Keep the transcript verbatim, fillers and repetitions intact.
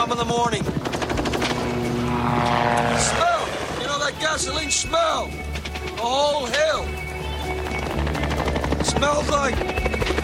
a.m. in the morning. Smell! You know that gasoline smell? The whole hill. Smells like